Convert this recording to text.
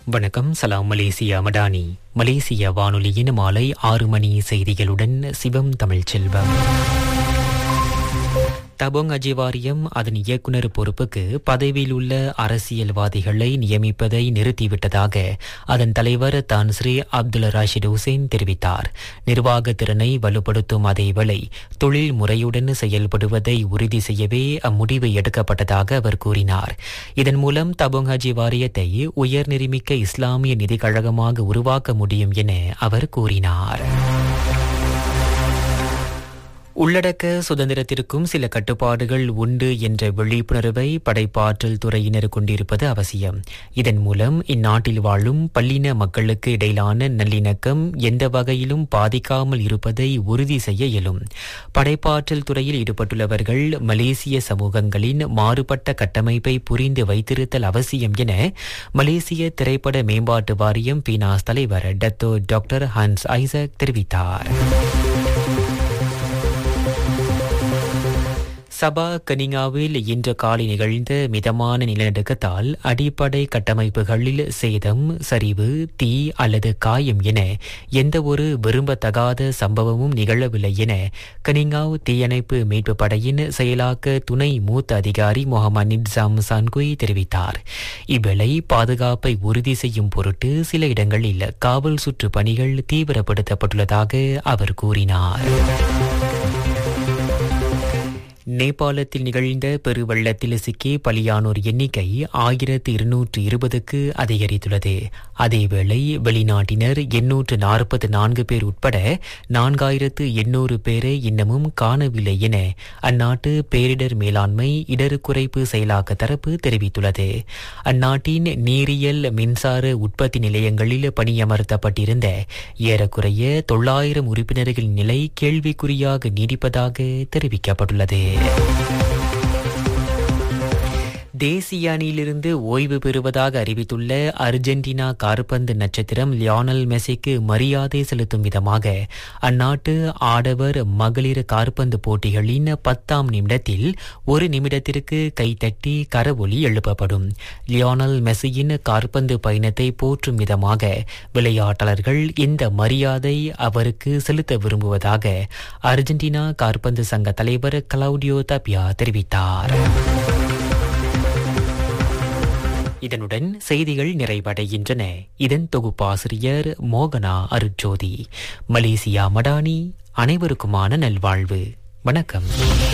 வணக்கம். சலாம் மலேசியா மடானி. மலேசிய வானொலியின் மாலை 6 மணி செய்திகளுடன் சிவம் தமிழ்ச்செல்வம். தபோங் அஜி வாரியம் அதன் இயக்குநர் பொறுப்புக்கு பதவியில் உள்ள அரசியல்வாதிகளை நியமிப்பதை நிறுத்திவிட்டதாக அதன் தலைவர் தான் ஸ்ரீ அப்துல் ராஷித் ஹுசேன் தெரிவித்தார். நிர்வாக திறனை வலுப்படுத்தும் அதேவேளை தொழில் முறையுடன் செயல்படுவதை உறுதி செய்யவே அம்முடிவு எடுக்கப்பட்டதாக அவர் கூறினார். இதன் மூலம் தபோங் அஜி வாரியத்தை உயர்நெறிமிக்க இஸ்லாமிய நிதி கழகமாக உருவாக்க முடியும் என அவர் கூறினார். உள்ளடக்க சுதந்திரத்திற்கும் சில கட்டுப்பாடுகள் உண்டு என்ற விழிப்புணர்வை படைப்பாற்றல் துறையினர் கொண்டிருப்பது அவசியம். இதன் மூலம் இந்நாட்டில் வாழும் பல்லின மக்களுக்கு இடையிலான நல்லிணக்கம் எந்த வகையிலும் பாதிக்காமல் இருப்பதை உறுதி செய்ய இயலும். படைப்பாற்றல் துறையில் ஈடுபட்டுள்ளவர்கள் மலேசிய சமூகங்களின் மாறுபட்ட கட்டமைப்பை புரிந்து வைத்திருத்தல் அவசியம் என மலேசிய திரைப்பட மேம்பாட்டு வாரியம் பீனாஸ் தலைவர் டாக்டர் ஹன்ஸ் ஐசக் தெரிவித்தார். சபா கனிங்காவில் இன்று காலை நிகழ்ந்த மிதமான நிலநடுக்கத்தால் அடிப்படை கட்டமைப்புகளில் சேதம், சரிவு, தீ அல்லது காயம் என எந்த ஒரு விரும்பத்தகாத சம்பவமும் நிகழவில்லை என கனிங்காவ் தீயணைப்பு மீட்பு படையின் செயலாக்க துணை மூத்த அதிகாரி முகமது நிப்சாம் சான்குய் தெரிவித்தார். இவ்வேளை பாதுகாப்பை உறுதி செய்யும் பொருட்டு சில இடங்களில் காவல் சுற்று பணிகள் தீவிரப்படுத்தப்பட்டுள்ளதாக அவர் கூறினார். நேபாளத்தில் நிகழ்ந்த பெருவெள்ளத்தில் சிக்கி பலியானோர் எண்ணிக்கை 1220க்கு அதிகரித்துள்ளது. அதேவேளை வெளிநாட்டினர் 844 பேர் உட்பட 4800 பேரை இன்னமும் காணவில்லை என அந்நாட்டு பேரிடர் மேலாண்மை இடர் குறைப்பு செயலாக்க தரப்பு தெரிவித்துள்ளது. அந்நாட்டின் நீரியல் மின்சார உற்பத்தி நிலையங்களில் பணியமர்த்தப்பட்டிருந்த ஏறக்குறைய 900 உறுப்பினர்களின் நிலை கேள்விக்குறியாக நீடிப்பதாக தெரிவிக்கப்பட்டுள்ளது. தேசிய அணியிலிருந்து ஓய்வு பெறுவதாக அறிவித்துள்ள அர்ஜென்டினா காற்பந்து நட்சத்திரம் லியோனல் மெஸ்ஸிக்கு மரியாதை செலுத்தும் விதமாக அந்நாட்டு ஆடவர் மகளிர் காற்பந்து போட்டிகளின் 10ஆம் நிமிடத்தில் 1 நிமிடத்திற்கு கைத்தட்டி கரவொலி எழுப்பப்படும். லியோனல் மெஸ்ஸியின் காற்பந்து பயணத்தை போற்றும் விதமாக விளையாட்டாளர்கள் இந்த மரியாதை அவருக்கு செலுத்த விரும்புவதாக அர்ஜென்டினா காற்பந்து சங்க தலைவர் கிளவுடியோ தபியா தெரிவித்தார். இதனுடன் செய்திகள் நிறைவடைகின்றன. இதன் தொகுப்பாசிரியர் மோகனா அருட்ஜோதி. மலேசியா மடானி. அனைவருக்குமான நல்வாழ்வு. வணக்கம்.